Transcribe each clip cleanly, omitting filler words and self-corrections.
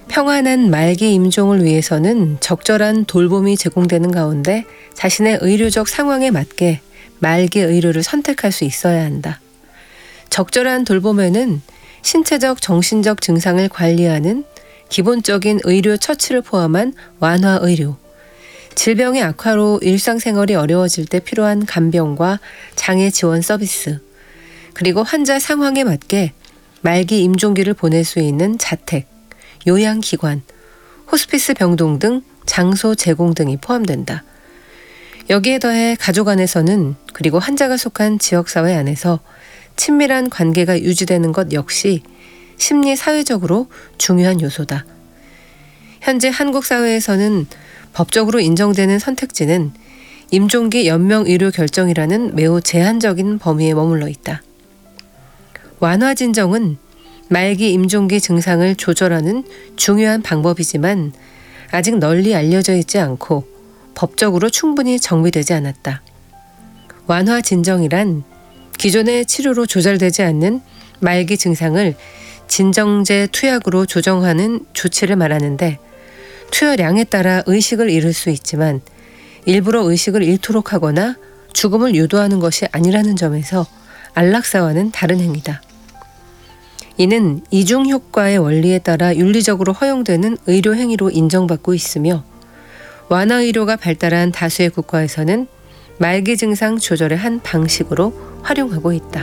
평안한 말기 임종을 위해서는 적절한 돌봄이 제공되는 가운데 자신의 의료적 상황에 맞게 말기 의료를 선택할 수 있어야 한다. 적절한 돌봄에는 신체적, 정신적 증상을 관리하는 기본적인 의료 처치를 포함한 완화 의료, 질병의 악화로 일상생활이 어려워질 때 필요한 간병과 장애 지원 서비스, 그리고 환자 상황에 맞게 말기 임종기를 보낼 수 있는 자택, 요양기관, 호스피스 병동 등 장소 제공 등이 포함된다. 여기에 더해 가족 안에서는 그리고 환자가 속한 지역사회 안에서 친밀한 관계가 유지되는 것 역시 심리 사회적으로 중요한 요소다. 현재 한국 사회에서는 법적으로 인정되는 선택지는 임종기 연명 의료 결정이라는 매우 제한적인 범위에 머물러 있다. 완화 진정은 말기 임종기 증상을 조절하는 중요한 방법이지만 아직 널리 알려져 있지 않고 법적으로 충분히 정비되지 않았다. 완화 진정이란 기존의 치료로 조절되지 않는 말기 증상을 진정제 투약으로 조정하는 조치를 말하는데 투여량에 따라 의식을 잃을 수 있지만 일부러 의식을 잃도록 하거나 죽음을 유도하는 것이 아니라는 점에서 안락사와는 다른 행위다. 이는 이중효과의 원리에 따라 윤리적으로 허용되는 의료 행위로 인정받고 있으며 완화 의료가 발달한 다수의 국가에서는 말기 증상 조절의 한 방식으로 활용하고 있다.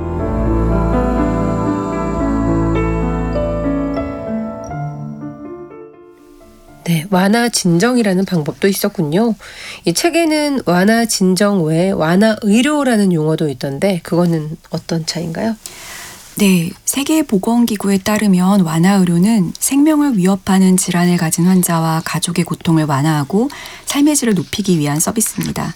네, 완화 진정이라는 방법도 있었군요. 이 책에는 완화 진정 외에 완화 의료라는 용어도 있던데 그거는 어떤 차이인가요? 네, 세계보건기구에 따르면 완화 의료는 생명을 위협하는 질환을 가진 환자와 가족의 고통을 완화하고 삶의 질을 높이기 위한 서비스입니다.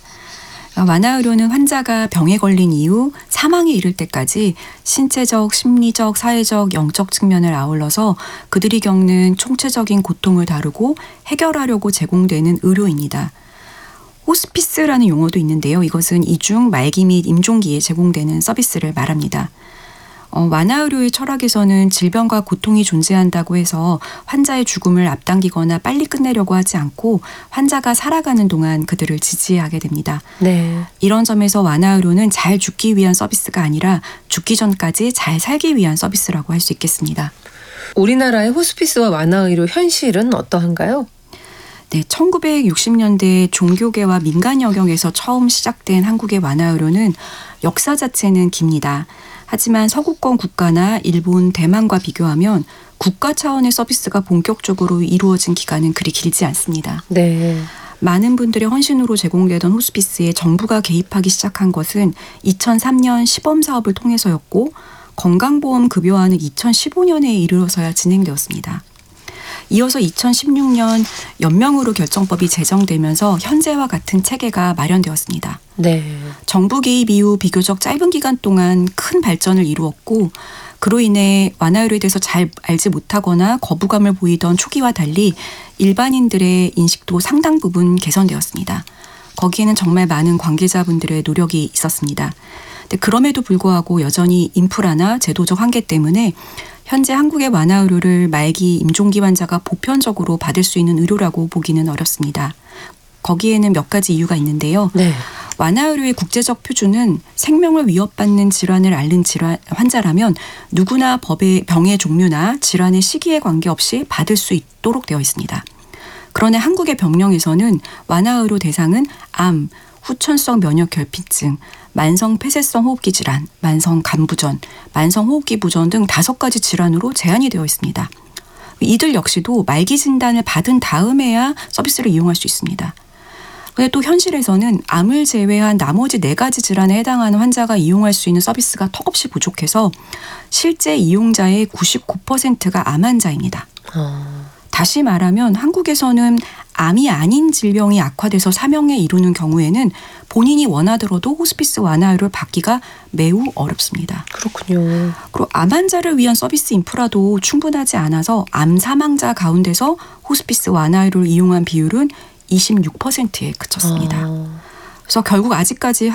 완화 의료는 환자가 병에 걸린 이후 사망에 이를 때까지 신체적, 심리적, 사회적, 영적 측면을 아울러서 그들이 겪는 총체적인 고통을 다루고 해결하려고 제공되는 의료입니다. 호스피스라는 용어도 있는데요. 이것은 이중, 말기 및 임종기에 제공되는 서비스를 말합니다. 완화 의료의 철학에서는 질병과 고통이 존재한다고 해서 환자의 죽음을 앞당기거나 빨리 끝내려고 하지 않고 환자가 살아가는 동안 그들을 지지하게 됩니다. 네. 이런 점에서 완화 의료는 잘 죽기 위한 서비스가 아니라 죽기 전까지 잘 살기 위한 서비스라고 할 수 있겠습니다. 우리나라의 호스피스와 완화 의료 현실은 어떠한가요? 네, 1960년대 종교계와 민간 영역에서 처음 시작된 한국의 완화 의료는 역사 자체는 깁니다. 하지만 서구권 국가나 일본, 대만과 비교하면 국가 차원의 서비스가 본격적으로 이루어진 기간은 그리 길지 않습니다. 네. 많은 분들의 헌신으로 제공되던 호스피스에 정부가 개입하기 시작한 것은 2003년 시범사업을 통해서였고 건강보험 급여화는 2015년에 이르러서야 진행되었습니다. 이어서 2016년 연명의료 결정법이 제정되면서 현재와 같은 체계가 마련되었습니다. 네. 정부 개입 이후 비교적 짧은 기간 동안 큰 발전을 이루었고 그로 인해 완화 의료에 대해서 잘 알지 못하거나 거부감을 보이던 초기와 달리 일반인들의 인식도 상당 부분 개선되었습니다. 거기에는 정말 많은 관계자분들의 노력이 있었습니다. 그럼에도 불구하고 여전히 인프라나 제도적 한계 때문에 현재 한국의 완화 의료를 말기 임종기 환자가 보편적으로 받을 수 있는 의료라고 보기는 어렵습니다. 거기에는 몇 가지 이유가 있는데요. 네. 완화 의료의 국제적 표준은 생명을 위협받는 질환을 앓는 환자라면 누구나 병의 종류나 질환의 시기에 관계없이 받을 수 있도록 되어 있습니다. 그러나 한국의 병령에서는 완화 의료 대상은 암, 후천성 면역 결핍증, 만성 폐쇄성 호흡기 질환, 만성 간부전, 만성 호흡기 부전 등 5가지 질환으로 제한이 되어 있습니다. 이들 역시도 말기 진단을 받은 다음에야 서비스를 이용할 수 있습니다. 그런데 또 현실에서는 암을 제외한 나머지 4가지 질환에 해당하는 환자가 이용할 수 있는 서비스가 턱없이 부족해서 실제 이용자의 99%가 암 환자입니다. 다시 말하면 한국에서는 암이 아닌 질병이 악화돼서 사명에 이르는 경우에는 본인이 원하더라도 호스피스 완화 의료를 받기가 매우 어렵습니다. 그렇군요. 그리고 암 환자를 위한 서비스 인프라도 충분하지 않아서 암 사망자 가운데서 호스피스 완화 의료를 이용한 비율은 26%에 그쳤습니다. 그래서 결국 아직까지